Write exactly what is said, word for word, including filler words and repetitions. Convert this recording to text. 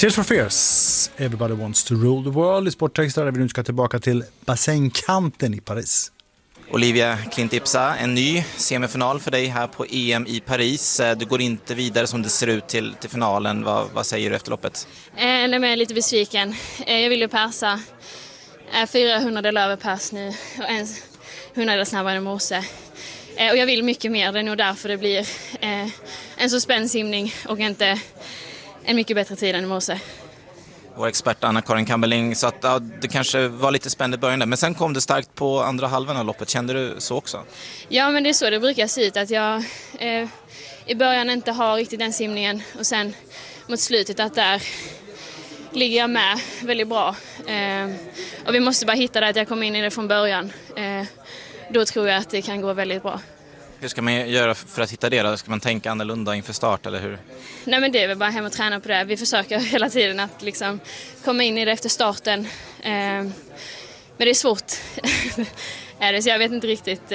Tears for Fears, Everybody Wants to Rule the World i Sporttexter, där vi nu ska tillbaka till bassängkanten i Paris. Olivia Klintipsa, en ny semifinal för dig här på E M i Paris. Du går inte vidare som det ser ut till, till finalen. Vad, vad säger du efter loppet? Eh, jag är lite besviken. Eh, jag vill ju persa eh, fyra hundra över pers nu och en hundra snabbare än morse. Eh, och jag vill mycket mer, det är nog därför det blir eh, en så spänd simning och inte en mycket bättre tid än i morse. Vår expert Anna-Karin Kamberling sa att ja, det kanske var lite spänd i början där, men sen kom det starkt på andra halvan av loppet. Kände du så också? Ja, men det är så det brukar se ut, att jag eh, i början inte har riktigt den simningen och sen mot slutet att där ligger jag med väldigt bra. Eh, och vi måste bara hitta det att jag kommer in i det från början. Eh, då tror jag att det kan gå väldigt bra. Hur ska man göra för att hitta det då? Ska man tänka annorlunda inför start eller hur? Nej, men det är väl bara hem och träna på det. Vi försöker hela tiden att liksom komma in i det efter starten. Eh, men det är svårt. Så jag vet inte riktigt